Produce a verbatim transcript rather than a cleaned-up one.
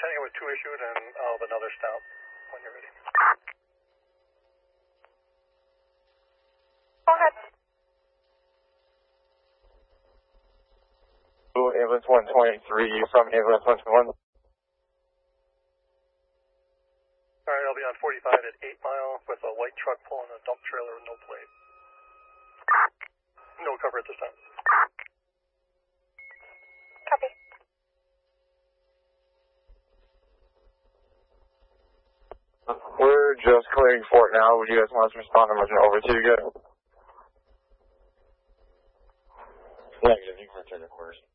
ten with two issued, and I'll have another stop when you're ready. Go ahead. Blue ambulance one twenty-three, you from ambulance one twenty-one? Alright, I'll be on forty-five at eight mile with a white truck pulling a dump trailer with no plate. No cover at this time. Copy. We're just clearing fort now. Would you guys want us to respond? I'm rushing over to you guys. Negative, you can return to quarters.